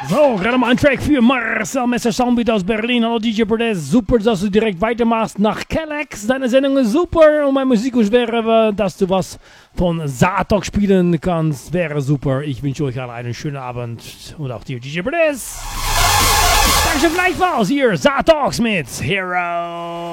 So, gerade mal ein Track für Marcel Messer-Soundbeat aus Berlin. Hallo DJ Protest, super, dass du direkt weitermachst nach Kellex. Deine Sendung ist super und mein Musikwunsch wäre, dass du was von Satok spielen kannst. Wäre super. Ich wünsche euch alle einen schönen Abend und auch dir DJ Protest. Dankeschön gleichfalls. Hier Satox mit Hero.